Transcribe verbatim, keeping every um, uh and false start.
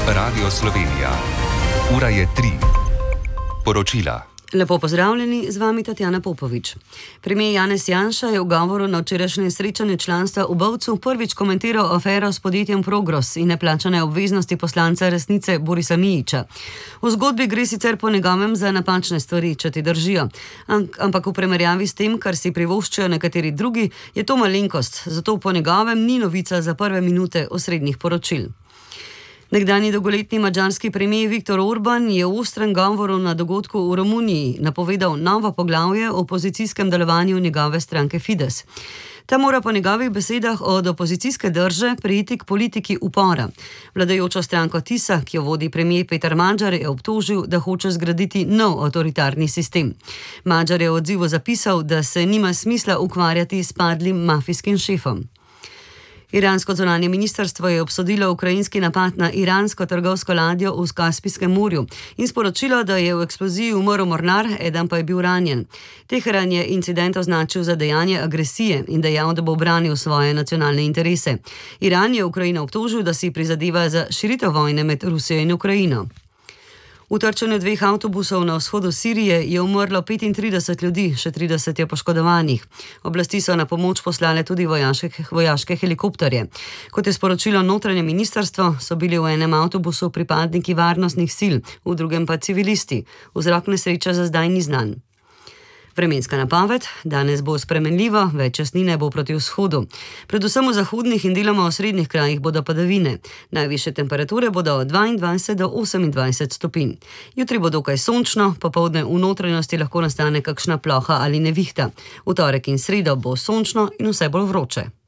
Radio Slovenija. Ura je tri. Poročila. Lepo pozdravljeni, z vami Tatjana Popovič. Premijer Janez Janša je v govoru na včerajšnje srečanje članstva v Bovcu prvič komentiral afero s podjetjem Progros in neplačane obveznosti poslanca Resnice Borisa Mijića. V zgodbi gre sicer po njegovem za napačne stvari, če ti držijo, ampak v primerjavi s tem, kar si privoščijo nekateri drugi, je to malenkost, zato po njegovem ni novica za prve minute osrednjih poročil. Nekdanji dolgoletni madžarski premijer Viktor Orban je v ostrem govoru na dogodku v Romuniji napovedal novo poglavje o opozicijskem delovanju njegove stranke Fides. Ta mora po njegovih besedah od opozicijske drže preiti k politiki upora. Vladajočo stranko Tisa, ki jo vodi premijer Peter Magyar, je obtožil, da hoče zgraditi nov avtoritarni sistem. Magyar je v odzivu zapisal, da se nima smisla ukvarjati s padlim mafijskim šefom. Iransko zunanje ministrstvo je obsodilo ukrajinski napad na iransko trgovsko ladjo v Kaspijskem morju in sporočilo, da je v eksploziji umrl mornar, eden pa je bil ranjen. Teheran je incident označil za dejanje agresije in dejal, da bo branil svoje nacionalne interese. Iran je Ukrajino obtožil, da si prizadeva za širitev vojne med Rusijo in Ukrajino. V trčenju dveh avtobusov na vzhodu Sirije je umrlo petintrideset ljudi, še trideset je poškodovanih. Oblasti so na pomoč poslale tudi vojaške, vojaške helikopterje. Kot je sporočilo notranje ministrstvo, so bili v enem avtobusu pripadniki varnostnih sil, v drugem pa civilisti. Vzrok nesreče za zdaj ni znan. Vremenska napoved: danes bo spremenljivo, več jasnine bo proti vzhodu. Predvsem v zahodnih in deloma osrednjih krajih bodo padavine. Najvišje temperature bodo od dvaindvajset do osemindvajset stopinj. Jutri bo dokaj sončno, popoldne v notranjosti lahko nastane kakšna ploha ali nevihta. V torek in sredo bo sončno in vse bolj vroče.